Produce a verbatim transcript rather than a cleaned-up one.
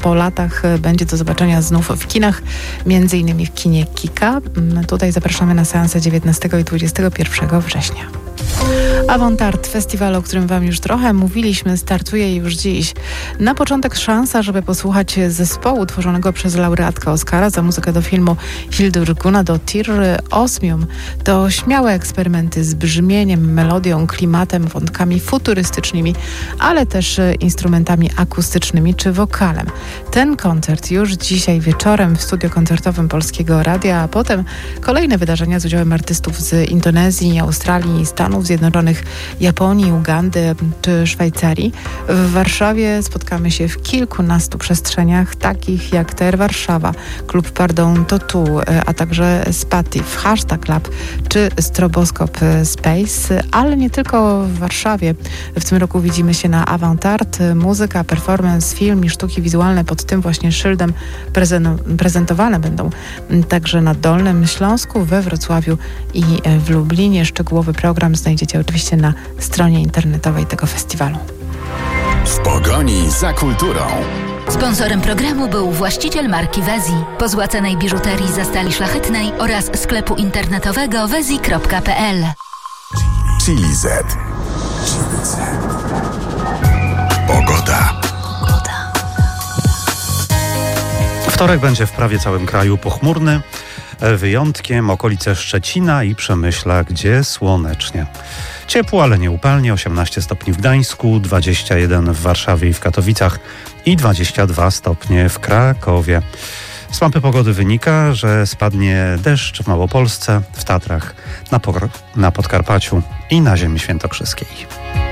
po latach będzie do zobaczenia znów w kinach, między innymi w kinie Kika. Tutaj zapraszamy na seanse dziewiętnastego i dwudziestego pierwszego września. Avantart, festiwal, o którym Wam już trochę mówiliśmy, startuje już dziś. Na początek szansa, żeby posłuchać zespołu tworzonego przez laureatkę Oscara za muzykę do filmu Hildur Guðnadóttir. Osmium to śmiałe eksperymenty z brzmieniem, melodią, klimatem, wątkami futurystycznymi, ale też instrumentami akustycznymi czy wokalem. Ten koncert już dzisiaj wieczorem w studio koncertowym Polskiego Radia, a potem kolejne wydarzenia z udziałem artystów z Indonezji, Australii, Stanów Zjednoczonych, Japonii, Ugandy czy Szwajcarii. W Warszawie spotkamy się w kilkunastu przestrzeniach, takich jak T R Warszawa, Klub Pardon to Tu, a także Spatif, Hashtag Lab czy Stroboskop Space, ale nie tylko w Warszawie. W tym roku widzimy się na Avantart. Muzyka, performance, film i sztuki wizualne pod tym właśnie szyldem prezentowane będą także na Dolnym Śląsku, we Wrocławiu i w Lublinie. Szczegółowy program znajdziecie oczywiście na stronie internetowej tego festiwalu. W pogoni za kulturą. Sponsorem programu był właściciel marki Wezi, pozłacanej biżuterii ze stali szlachetnej oraz sklepu internetowego wezi kropka pe el. Chili Z. Pogoda. Wtorek będzie w prawie całym kraju pochmurny. Wyjątkiem okolice Szczecina i Przemyśla, gdzie słonecznie. Ciepło, ale nie upalnie, osiemnaście stopni w Gdańsku, dwadzieścia jeden w Warszawie i w Katowicach i dwadzieścia dwa stopnie w Krakowie. Z mapy pogody wynika, że spadnie deszcz w Małopolsce, w Tatrach, na, Por- na Podkarpaciu i na ziemi świętokrzyskiej.